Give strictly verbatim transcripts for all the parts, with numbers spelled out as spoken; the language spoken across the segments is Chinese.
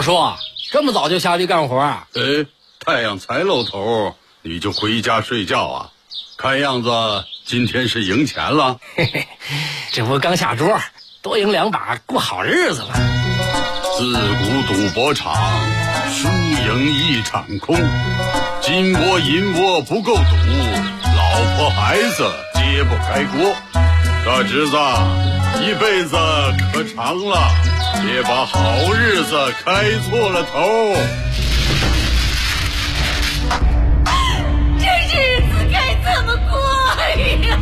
二叔，这么早就下地干活啊？ 哎，太阳才露头，你就回家睡觉啊？看样子今天是赢钱了。 嘿嘿，这不刚下桌，多赢两把，过好日子了。 自古赌博场，输赢一场空。金窝银窝不够赌，老婆孩子揭不开锅。大侄子，一辈子可长了，别把好日子开错了头。 这日子该怎么过呀？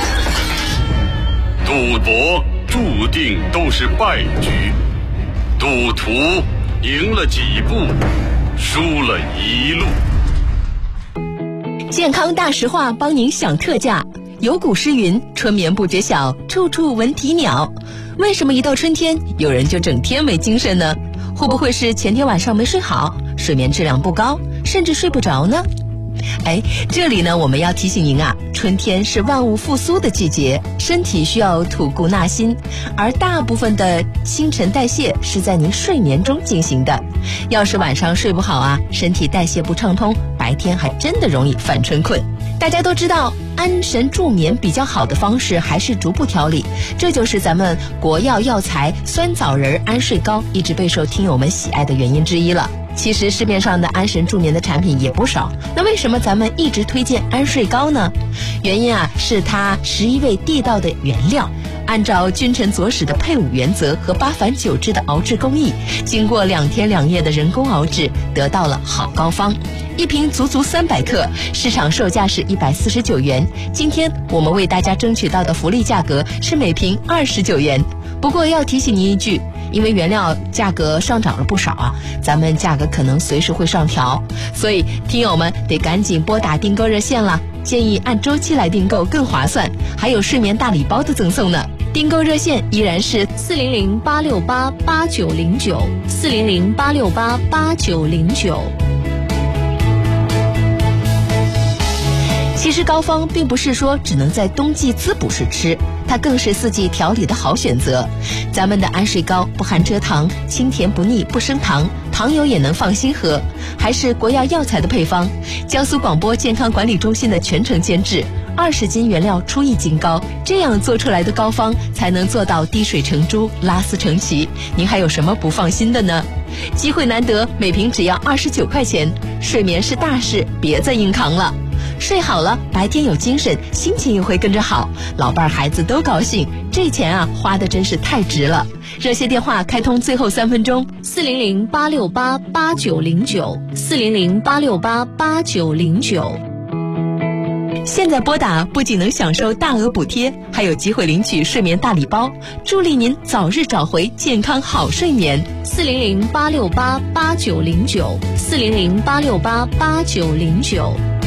赌博注定都是败局，赌徒赢了几步，输了一路。 健康大实话帮您享特价。有古诗云，春眠不觉晓，处处闻啼鸟。为什么一到春天有人就整天没精神呢？会不会是前天晚上没睡好，睡眠质量不高，甚至睡不着呢？哎，这里呢我们要提醒您啊，春天是万物复苏的季节，身体需要吐故纳新，而大部分的新陈代谢是在您睡眠中进行的。要是晚上睡不好啊，身体代谢不畅通，白天还真的容易犯春困。大家都知道，安神助眠比较好的方式还是逐步调理，这就是咱们国药药材酸枣仁安睡膏一直备受听友们喜爱的原因之一了。其实市面上的安神助眠的产品也不少，那为什么咱们一直推荐安睡膏呢？原因啊是它十一味地道的原料，按照君臣佐使的配伍原则和八反九制的熬制工艺，经过两天两夜的人工熬制，得到了好膏方。一瓶足足三百克，市场售价是一百四十九元。今天我们为大家争取到的福利价格是每瓶二十九元。不过要提醒您一句，因为原料价格上涨了不少啊，咱们价格可能随时会上调，所以听友们得赶紧拨打订购热线了。建议按周期来订购更划算，还有睡眠大礼包的赠送呢。订购热线依然是四零零八六八八九零九，四零零八六八八九零九。 其实膏方并不是说只能在冬季滋补时吃，它更是四季调理的好选择。咱们的安睡膏不含蔗糖，清甜不腻，不升糖，糖友也能放心喝，还是国药药材的配方，江苏广播健康管理中心的全程监制，二十斤原料出一斤膏，这样做出来的膏方才能做到滴水成珠，拉丝成奇。您还有什么不放心的呢？机会难得，每瓶只要二十九块钱，睡眠是大事，别再硬扛了。睡好了，白天有精神，心情也会跟着好，老伴儿孩子都高兴，这钱啊花的真是太值了。热线电话开通最后三分钟， 四零零八六八八九零九，四零零八六八八九零九。 现在拨打不仅能享受大额补贴，还有机会领取睡眠大礼包，助力您早日找回健康好睡眠。 四零零八六八八九零九，四零零八六八八九零九。